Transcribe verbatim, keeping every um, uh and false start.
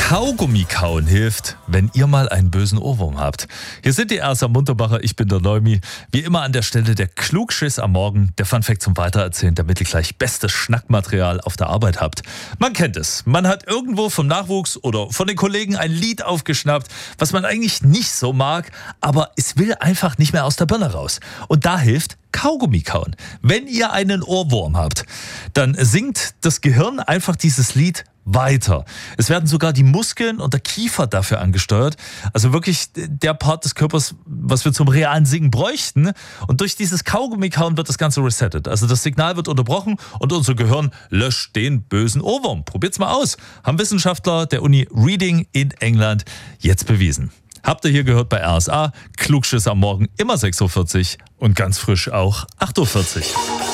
Kaugummi kauen hilft, wenn ihr mal einen bösen Ohrwurm habt. Hier sind die Ersa Munterbacher, ich bin der Neumi. Wie immer an der Stelle der Klugschiss am Morgen, der Funfact zum Weitererzählen, damit ihr gleich bestes Schnackmaterial auf der Arbeit habt. Man kennt es, man hat irgendwo vom Nachwuchs oder von den Kollegen ein Lied aufgeschnappt, was man eigentlich nicht so mag, aber es will einfach nicht mehr aus der Birne raus. Und da hilft Kaugummi kauen. Wenn ihr einen Ohrwurm habt, dann singt das Gehirn einfach dieses Lied weiter. Es werden sogar die Muskeln und der Kiefer dafür angesteuert. Also wirklich der Part des Körpers, was wir zum realen Singen bräuchten. Und durch dieses Kaugummi-Kauen wird das Ganze resettet. Also das Signal wird unterbrochen und unser Gehirn löscht den bösen Ohrwurm. Probiert's mal aus. Haben Wissenschaftler der Uni Reading in England jetzt bewiesen. Habt ihr hier gehört bei R S A. Klugschiss am Morgen immer sechs Uhr vierzig und ganz frisch auch acht Uhr vierzig.